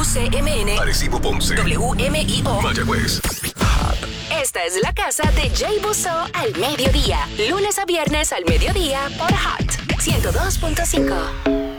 WCMN, Arecibo, Ponce, WMIO, Mayagüez. Esta es la casa de Jay Busso al mediodía. Lunes a viernes al mediodía por Hot 102.5.